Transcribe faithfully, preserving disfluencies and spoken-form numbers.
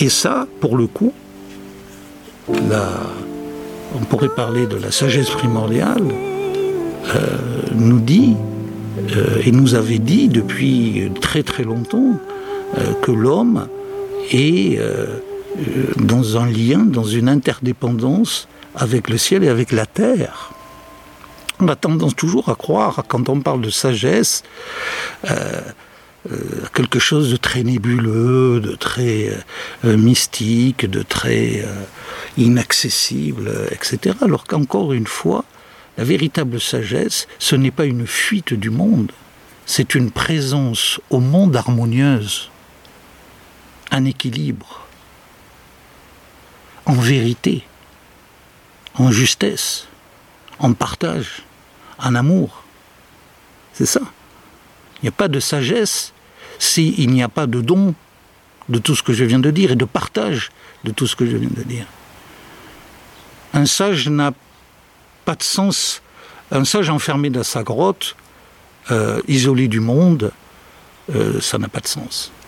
Et ça, pour le coup, la, on pourrait parler de la sagesse primordiale, euh, nous dit, euh, et nous avait dit depuis très très longtemps, euh, que l'homme est euh, dans un lien, dans une interdépendance avec le ciel et avec la terre. On a tendance toujours à croire, quand on parle de sagesse, euh, euh, quelque chose de très nébuleux, de très euh, mystique, de très euh, inaccessible, et cetera. Alors qu'encore une fois, la véritable sagesse, ce n'est pas une fuite du monde, c'est une présence au monde harmonieuse, un équilibre, en vérité, en justesse, en partage, en amour. C'est ça. Il n'y a pas de sagesse s'il n'y a pas de don de tout ce que je viens de dire et de partage de tout ce que je viens de dire. Un sage n'a pas de sens. Un sage enfermé dans sa grotte, euh, isolé du monde, euh, ça n'a pas de sens.